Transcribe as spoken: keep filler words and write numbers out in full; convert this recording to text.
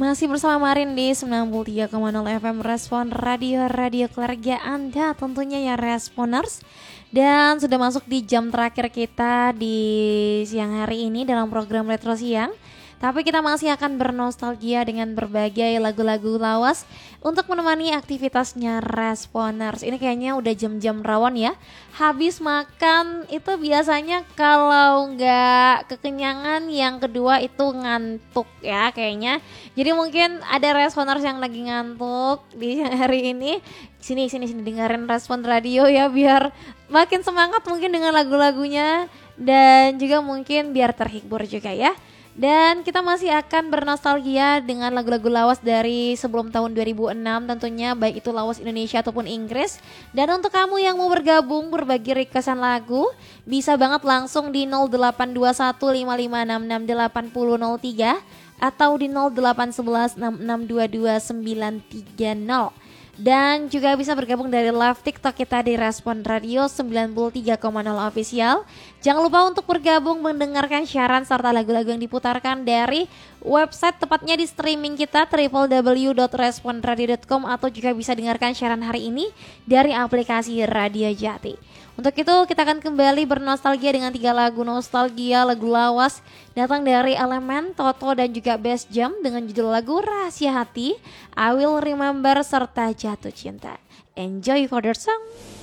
Masih bersama Marin di sembilan puluh tiga koma nol F M Respon Radio-radio keluarga Anda tentunya ya Responers. Dan sudah masuk di jam terakhir kita di siang hari ini dalam program Retro Siang. Tapi kita masih akan bernostalgia dengan berbagai lagu-lagu lawas untuk menemani aktivitasnya Responers. Ini kayaknya udah jam-jam rawan ya. Habis makan itu biasanya kalau nggak kekenyangan, yang kedua itu ngantuk ya kayaknya. Jadi mungkin ada Responers yang lagi ngantuk di hari ini. Sini sini sini dengerin Respon Radio ya biar makin semangat mungkin dengan lagu-lagunya dan juga mungkin biar terhibur juga ya. Dan kita masih akan bernostalgia dengan lagu-lagu lawas dari sebelum tahun dua ribu enam tentunya, baik itu lawas Indonesia ataupun Inggris. Dan untuk kamu yang mau bergabung berbagi requestan lagu, bisa banget langsung di nol delapan dua satu lima lima enam enam delapan nol nol tiga atau di nol delapan satu satu enam enam dua dua sembilan tiga nol. Dan juga bisa bergabung dari live TikTok kita di Respon Radio sembilan puluh tiga koma nol Official. Jangan lupa untuk bergabung mendengarkan siaran serta lagu-lagu yang diputarkan dari website, tepatnya di streaming kita w w w dot respon radio dot com, atau juga bisa dengarkan siaran hari ini dari aplikasi Radio Jati. Untuk itu kita akan kembali bernostalgia dengan tiga lagu nostalgia, lagu lawas datang dari Elemen, Toto dan juga Best Jam dengan judul lagu Rahasia Hati, I Will Remember serta Jatuh Cinta. Enjoy for the song.